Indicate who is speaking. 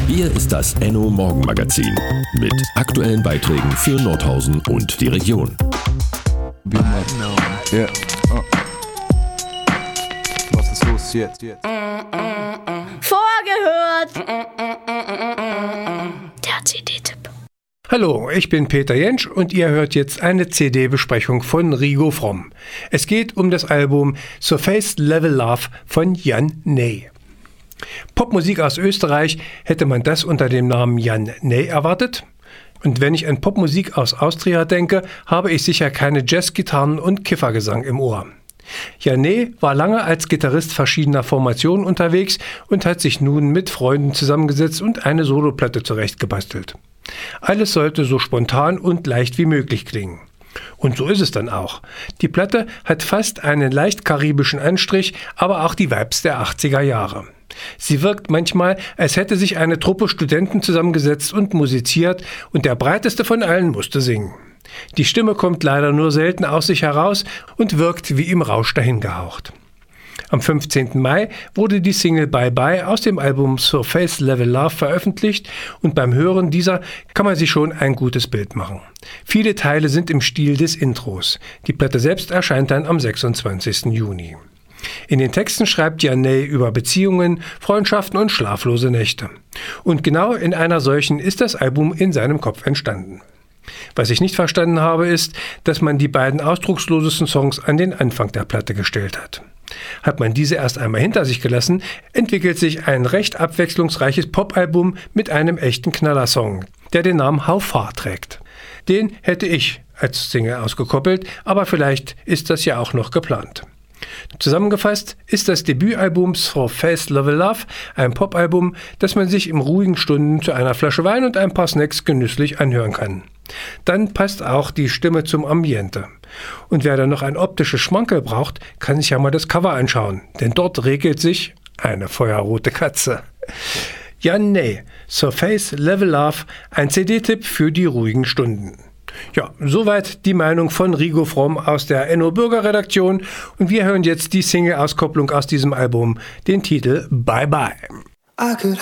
Speaker 1: Hier ist das Enno Morgenmagazin mit aktuellen Beiträgen für Nordhausen und die Region.
Speaker 2: Ja. Oh. Was ist los jetzt?
Speaker 3: Vorgehört! Der CD-Tipp.
Speaker 4: Hallo, ich bin Peter Jentsch und ihr hört jetzt eine CD-Besprechung von Rigo Fromm. Es geht um das Album Surface Level Love von Jan Ney. Popmusik aus Österreich, hätte man das unter dem Namen Jan Ney erwartet? Und wenn ich an Popmusik aus Austria denke, habe ich sicher keine Jazzgitarren und Kiffergesang im Ohr. Jan Ney war lange als Gitarrist verschiedener Formationen unterwegs und hat sich nun mit Freunden zusammengesetzt und eine Soloplatte zurechtgebastelt. Alles sollte so spontan und leicht wie möglich klingen. Und so ist es dann auch. Die Platte hat fast einen leicht karibischen Anstrich, aber auch die Vibes der 80er Jahre. Sie wirkt manchmal, als hätte sich eine Truppe Studenten zusammengesetzt und musiziert und der breiteste von allen musste singen. Die Stimme kommt leider nur selten aus sich heraus und wirkt wie im Rausch dahingehaucht. Am 15. Mai wurde die Single Bye Bye aus dem Album Surface Level Love veröffentlicht und beim Hören dieser kann man sich schon ein gutes Bild machen. Viele Teile sind im Stil des Intros. Die Platte selbst erscheint dann am 26. Juni. In den Texten schreibt Jan Ney über Beziehungen, Freundschaften und schlaflose Nächte. Und genau in einer solchen ist das Album in seinem Kopf entstanden. Was ich nicht verstanden habe, ist, dass man die beiden ausdruckslosesten Songs an den Anfang der Platte gestellt hat. Hat man diese erst einmal hinter sich gelassen, entwickelt sich ein recht abwechslungsreiches Popalbum mit einem echten Knallersong, der den Namen How Far trägt. Den hätte ich als Single ausgekoppelt, aber vielleicht ist das ja auch noch geplant. Zusammengefasst ist das Debütalbum Surface Level Love ein Popalbum, das man sich in ruhigen Stunden zu einer Flasche Wein und ein paar Snacks genüsslich anhören kann. Dann passt auch die Stimme zum Ambiente. Und wer da noch ein optisches Schmankerl braucht, kann sich ja mal das Cover anschauen, denn dort regelt sich eine feuerrote Katze. Jan Ney, Surface Level Love, ein CD-Tipp für die ruhigen Stunden. Ja, soweit die Meinung von Rigo Fromm aus der Enno Bürger Redaktion und wir hören jetzt die Single-Auskopplung aus diesem Album, den Titel Bye Bye.
Speaker 5: I could